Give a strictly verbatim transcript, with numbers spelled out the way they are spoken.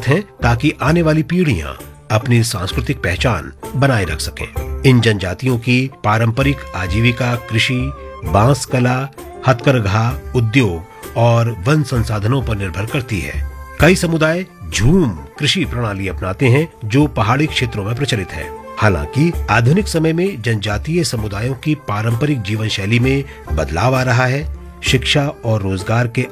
अर्थ हैं ताकि आने वाली पीढ़ियां अपनी सांस्कृतिक पहचान बनाए रख सकें। इन जनजातियों की पारंपरिक आजीविका कृषि, बांस कला, हथकरघा उद्योग और वन संसाधनों पर निर्भर करती है। कई समुदाय झूम कृषि प्रणाली अपनाते हैं जो पहाड़ी क्षेत्रों में प्रचलित है। हालांकि आधुनिक समय में जनजातीय समुदायों की पारंपरिक जीवन शैली में बदलाव आ रहा है। शिक्षा और रोजगार के